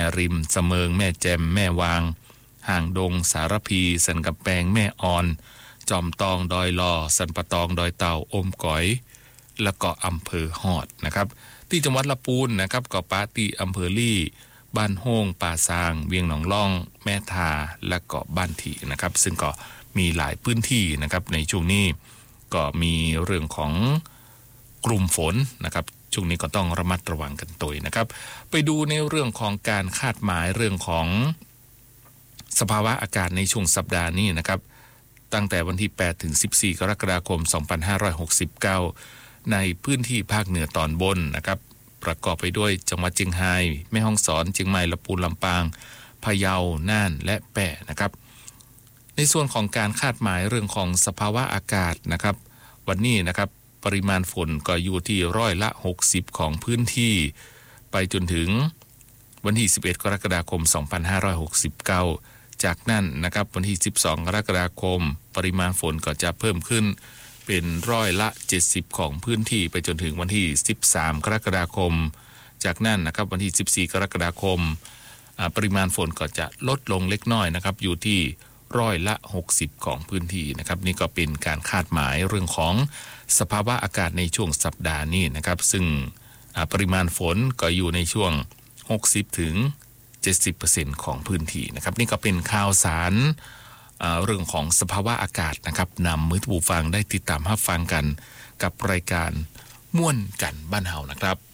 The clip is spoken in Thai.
ริมเสมิงแม่แจ่มแม่วางห่างดงสารพีสันกำแพงแม่ออนจอมตองดอยลอสันปะตองดอยเต่าอมก๋อยแล้วก็อำเภอฮอดนะครับที่จังหวัดลำพูนนะครับก็ปาที่อำเภอลี่บ้านโฮงป่าซางเวียงหนองล่องแม่ทาและก็บ้านถีนะครับซึ่งก็มีหลายพื้นที่นะครับในช่วงนี้ก็มีเรื่องของกลุ่มฝนนะครับช่วงนี้ก็ต้องระมัดระวังกันตัวนะครับไปดูในเรื่องของการคาดหมายเรื่องของสภาวะอากาศในช่วงสัปดาห์นี้นะครับตั้งแต่วันที่8ถึง14กรกฎาคม2569ในพื้นที่ภาคเหนือตอนบนนะครับประกอบไปด้วยจังหวัดเชียงรายแม่ฮ่องสอนเชียงใหม่ลำพูนลำปางพะเยาน่านและแพร่นะครับในส่วนของการคาดหมายเรื่องของสภาวะอากาศนะครับวันนี้นะครับปริมาณฝนก็อยู่ที่60%ของพื้นที่ไปจนถึงวันที่11กรกฎาคม2569จากนั้นนะครับวันที่12กรกฎาคมปริมาณฝนก็จะเพิ่มขึ้นเป็น70%ของพื้นที่ไปจนถึงวันที่13กรกฎาคมจากนั้นนะครับวันที่14กรกฎาคมปริมาณฝนก็จะลดลงเล็กน้อยนะครับอยู่ที่60%ของพื้นที่นะครับนี่ก็เป็นการคาดหมายเรื่องของสภาวะอากาศในช่วงสัปดาห์นี้นะครับซึ่งปริมาณฝนก็อยู่ในช่วง60ถึง70% ของพื้นที่นะครับนี่ก็เป็นข่าวสารเรื่องของสภาวะอากาศนะครับนำมือผู้ฟังได้ติดตามรับฟังกันกับรายการม่วนกันบ้านเฮานะครับ